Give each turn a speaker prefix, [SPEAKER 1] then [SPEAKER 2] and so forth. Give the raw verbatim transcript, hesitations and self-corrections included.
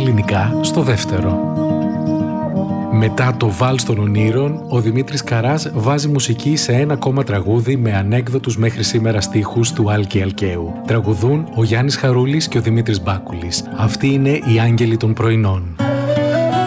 [SPEAKER 1] ελληνικά στο δεύτερο. Μετά το Βάλς των Ονείρων, ο Δημήτρης Καράς βάζει μουσική σε ένα ακόμα τραγούδι με ανέκδοτους μέχρι σήμερα στίχους του Άλκη Αλκαίου. Τραγουδούν ο Γιάννης Χαρούλης και ο Δημήτρης Μπάκουλης. Αυτοί είναι οι Άγγελοι των Πρωινών.